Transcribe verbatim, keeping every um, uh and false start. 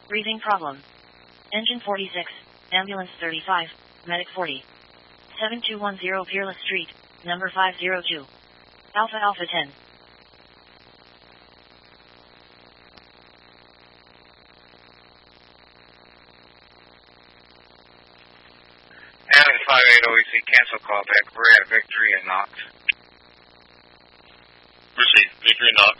Breathing problem. Engine forty-six, ambulance thirty-five, medic forty. seven two one zero Peerless Street, number five zero two. Alpha Alpha ten. Adams five eight O E C, cancel callback. We're at Victory and Knox. Proceed, Victory and Knox.